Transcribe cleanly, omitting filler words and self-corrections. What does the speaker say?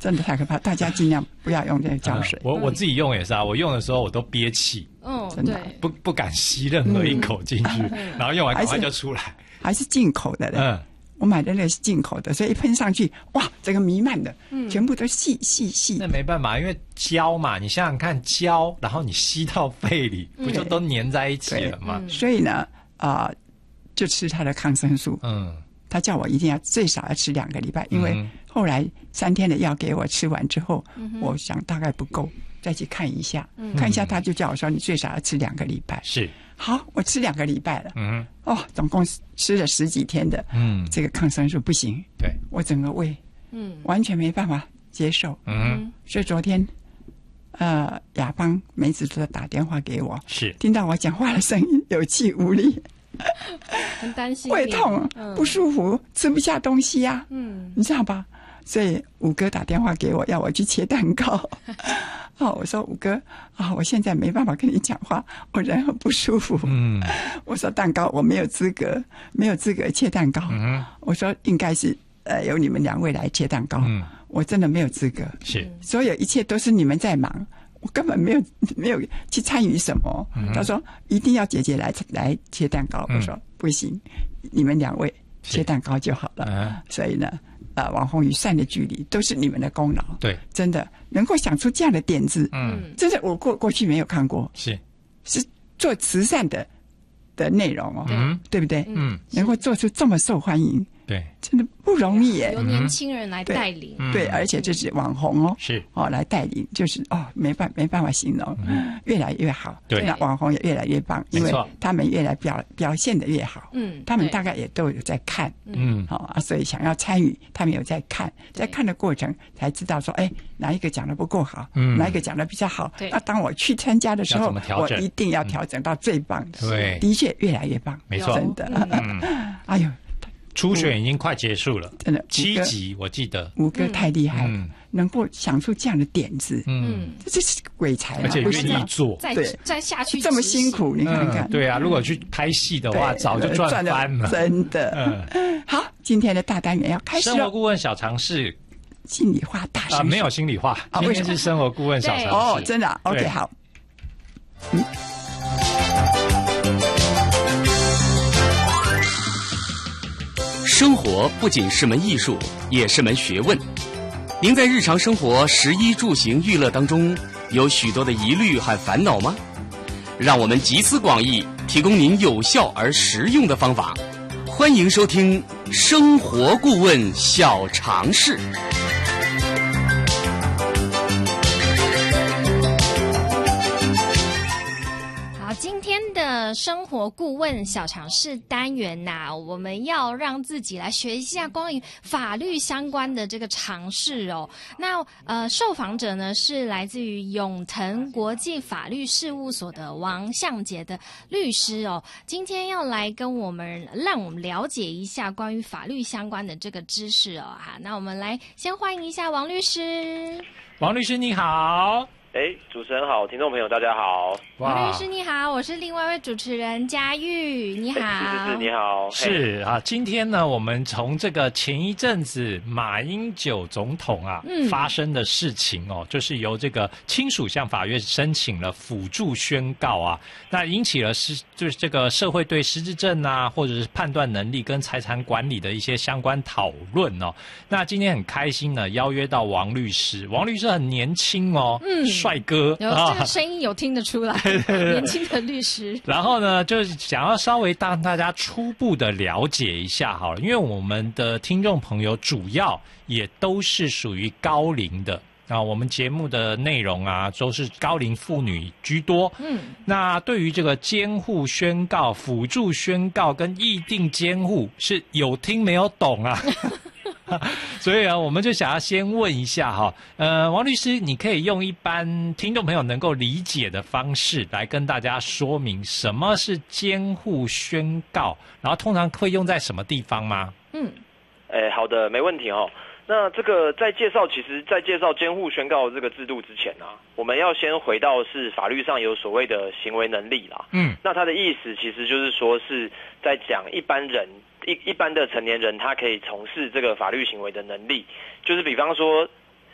真的太可怕，大家尽量不要用这个胶水。 我自己用也是啊，我用的时候我都憋气， 真的不敢吸任何一口进去，然后用完赶快就出来。 还是进口的嘞。我买的那个是进口的，所以一喷上去，哇，整个弥漫的，全部都细。 那没办法，因为胶嘛，你想想看胶，然后你吸到肺里，不就都粘在一起了吗？ 所以呢，就吃它的抗生素。他叫我一定要最少要吃2个礼拜，因为后来3天的药给我吃完之后，我想大概不够，再去看一下，看一下他就叫我说你最少要吃2个礼拜。 是。 好，我吃2个礼拜了。总共吃了10几天的。这个抗生素不行。 对， 我整个胃，完全没办法接受。所以昨天，雅芳梅子都打电话给我， 是听到我讲话的声音有气无力， 很担心， 胃痛，不舒服，吃不下东西呀。你知道吧？所以五哥打电话给我，要我去切蛋糕。我说五哥我现在没办法跟你讲话，我人很不舒服。我说蛋糕我没有资格切蛋糕。我说应该是由你们2位来切蛋糕。我真的没有资格。 是， 所有一切都是你们在忙，我根本没有去参与什么。他说一定要姐姐来切蛋糕。我说不行，你们2位切蛋糕就好了。所以呢。网红与善的距离都是你们的功劳。 对， 真的能够想出这样的点子，真的我过去没有看过。 是做慈善的内容对不对？能够做出这么受欢迎， 对， 真的不容易耶。 由年轻人来带领， 对，而且这是网红是来带领，就是没办法形容，越来越好。 对， 那网红也越来越棒，因为他们越来表现的越好。他们大概也都有在看，所以想要参与，他们有在看，在看的过程才知道说，哪一个讲的不够好，哪一个讲的比较好。那当我去参加的时候，我一定要调整到最棒的。 对， 的确越来越棒， 没错， 真的。哎呦。 初选已经快结束了， 真的 7集我记得。 五哥太厉害了，能够想出这样的点子，这是鬼才， 而且愿意做， 再下去这么辛苦，你看看。 对啊，如果去拍戏的话，早就赚翻了， 真的。好，今天的大单元要开始了。 生活顾问小常识， 心里话大声没有心里话，今天是生活顾问小常识。 真的 ，OK， 好。 生活不仅是门艺术，也是门学问。您在日常生活食衣住行娱乐当中，有许多的疑虑和烦恼吗？让我们集思广益，提供您有效而实用的方法。欢迎收听生活顾问小常识。 今天的生活顾问小常识单元我们要让自己来学一下关于法律相关的这个常识哦。那受访者呢是来自于永腾国际法律事务所的王相杰的律师哦。今天要来让我们了解一下关于法律相关的这个知识哦。好，那我们来先欢迎一下王律师。 王律师你好。 主持人好，听众朋友大家好。 王律师你好，我是另外一位主持人佳玉，你好。 是你好。 是啊，今天呢，我们从这个前一阵子马英九总统发生的事情就是由这个亲属向法院申请了辅助宣告那引起了就是这个社会对失智症或者是判断能力跟财产管理的一些相关讨论那今天很开心呢，邀约到王律师。王律师很年轻帅哥， 有这个声音有听得出来，年轻的律师。 然后呢，就是想要稍微让大家初步的了解一下好了，因为我们的听众朋友主要也都是属于高龄的我们节目的内容都是高龄妇女居多。那对于这个监护宣告、辅助宣告跟议定监护是有听没有懂所以我们就想要先问一下王律师，你可以用一般听众朋友能够理解的方式来跟大家说明什么是监护宣告，然后通常会用在什么地方吗？ 好的，没问题那这个在介绍监护宣告这个制度之前我们要先回到是法律上有所谓的行为能力啦。那它的意思其实就是说是在讲一般人一般的成年人他可以从事这个法律行为的能力，就是比方说